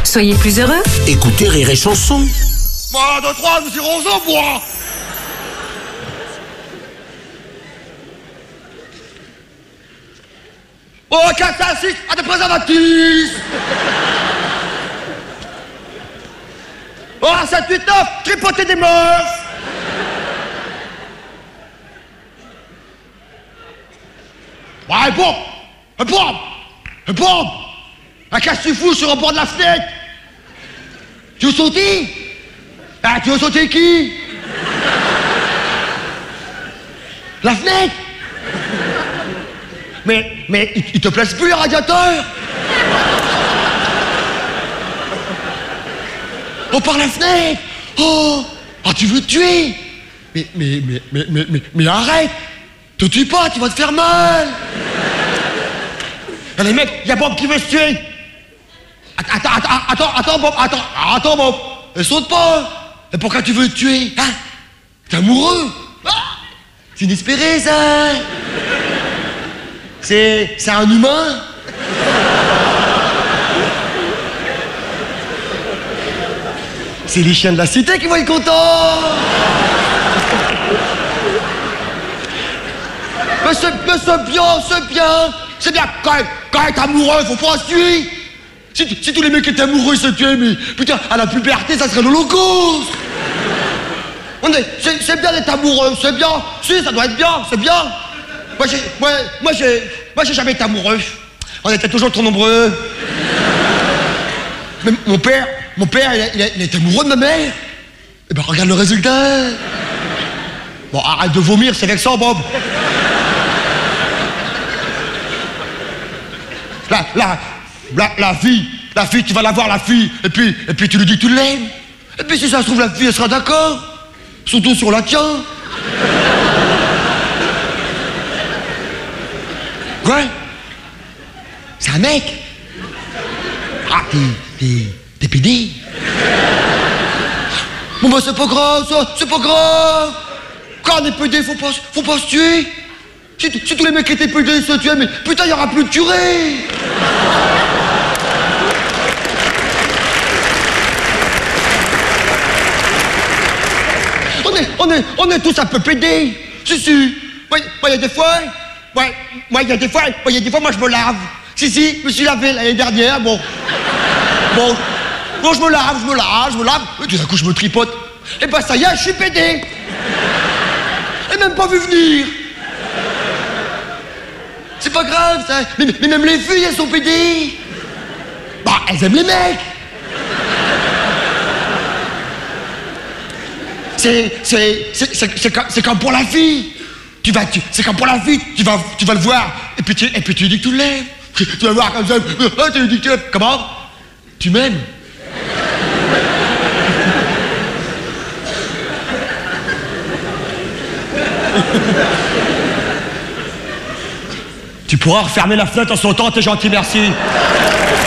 Soyez plus heureux. Écoutez Rire et Chanson. Moi, 2, 3, nous irons au bois. Oh, 4, 5, 6, à des préservatifs. Oh, 7, 8, 9, tripoter des meufs. Ouais, bon. Qu'est-ce que tu fous sur le bord de la fenêtre? Tu veux sauter? Ah, tu veux sauter qui? La fenêtre? Mais il te place plus le radiateur? Oh, par la fenêtre! Oh, tu veux te tuer? Mais arrête! Te tue pas, tu vas te faire mal! Les mecs, y a Bob qui veut se tuer! Attends, Bob! Saute pas! Et pourquoi tu veux te tuer? Hein? T'es amoureux? Ah, c'est inespéré, ça! C'est un humain? C'est les chiens de la cité qui vont être contents! Mais c'est bien! C'est bien, quand être amoureux, faut pas se tuer! Si tous les mecs étaient amoureux, ils se tuaient, mais putain, à la puberté, ça serait l'Holocauste! C'est bien d'être amoureux, c'est bien! Si, ça doit être bien, c'est bien! Moi, j'ai jamais été amoureux. On était toujours trop nombreux. Mais mon père, il était amoureux de ma mère. Et ben, regarde le résultat. Bon, arrête de vomir, c'est vexant, Bob. La fille, tu vas la voir, la fille, et puis tu lui dis que tu l'aimes. Et puis si ça se trouve, la fille, elle sera d'accord. Surtout sur la tien. Quoi? C'est un mec? Ah, t'es pédé? Bon bah c'est pas grave, ça, c'est pas grave. Quand on est pédé, faut pas se tuer. Si tous les mecs qui étaient pédés se tuaient, mais putain, il y aura plus de curé. On est tous un peu pédés. Si. Ouais, il y a des fois. Il y a des fois, moi je me lave. Si, je me suis lavé l'année dernière, bon, je me lave, et tout d'un coup je me tripote. Et bah ça y est, je suis pédé. Et même pas vu venir. C'est pas grave, ça. Mais même les filles, elles sont pédées. Bah, elles aiment les mecs. C'est comme pour la fille. C'est comme pour la fille, tu vas le voir, et puis tu lui dis que tu l'aimes. Tu vas le voir comme ça, tu lui dis que tu l'aimes. Comment? Tu m'aimes? Tu pourras refermer la fenêtre en sautant, t'es gentil, merci.